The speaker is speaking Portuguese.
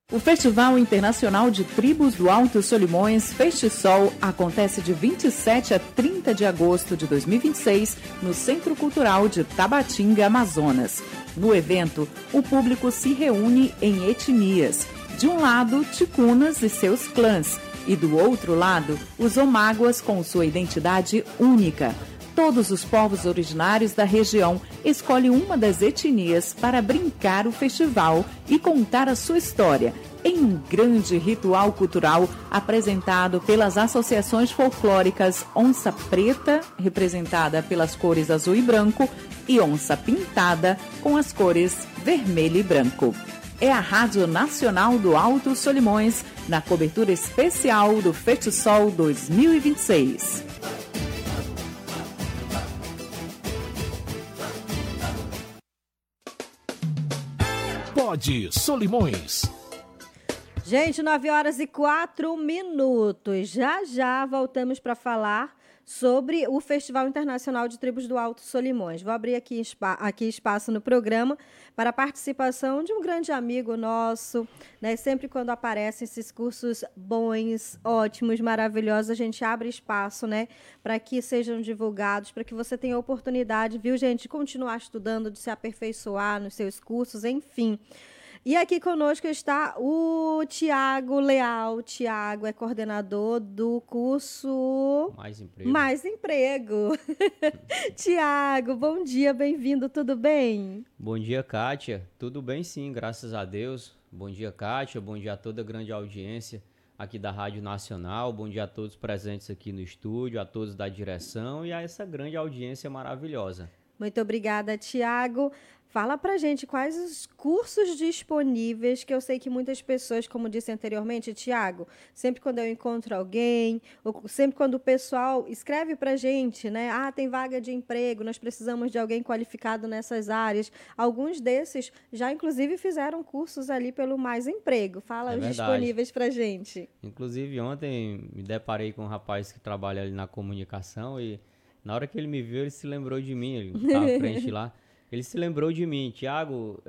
O Festival Internacional de Tribos do Alto Solimões, FestiSol, acontece de 27 a 30 de agosto de 2026 no Centro Cultural de Tabatinga, Amazonas. No evento, o público se reúne em etnias. De um lado, ticunas e seus clãs, e do outro lado, os omáguas com sua identidade única. Todos os povos originários da região escolhem uma das etnias para brincar o festival e contar a sua história, em um grande ritual cultural apresentado pelas associações folclóricas Onça Preta, representada pelas cores azul e branco, e Onça Pintada, com as cores vermelho e branco. É a Rádio Nacional do Alto Solimões, na cobertura especial do FestiSol 2026. Pod Solimões. Gente, 9h04. Já já voltamos para falar sobre o Festival Internacional de Tribos do Alto Solimões. Vou abrir aqui espaço no programa para a participação de um grande amigo nosso, né? Sempre quando aparecem esses cursos bons, ótimos, maravilhosos, a gente abre espaço, né, para que sejam divulgados, para que você tenha a oportunidade, viu, gente, de continuar estudando, de se aperfeiçoar nos seus cursos, enfim. E aqui conosco está o Tiago Leal. Tiago é coordenador do curso Mais Emprego. Tiago, bom dia, bem-vindo, tudo bem? Bom dia, Kátia. Tudo bem, sim, graças a Deus. Bom dia, Kátia. Bom dia a toda a grande audiência aqui da Rádio Nacional. Bom dia a todos presentes aqui no estúdio, a todos da direção e a essa grande audiência maravilhosa. Muito obrigada, Tiago. Fala pra gente quais os cursos disponíveis, que eu sei que muitas pessoas, como disse anteriormente, Tiago, sempre quando eu encontro alguém, ou sempre quando o pessoal escreve pra gente, né? Ah, tem vaga de emprego, nós precisamos de alguém qualificado nessas áreas. Alguns desses já, inclusive, fizeram cursos ali pelo Mais Emprego. Fala os disponíveis pra gente. Inclusive, ontem me deparei com um rapaz que trabalha ali na comunicação e na hora que ele me viu, ele se lembrou de mim, ele estava à frente lá. Ele se lembrou de mim, Tiago,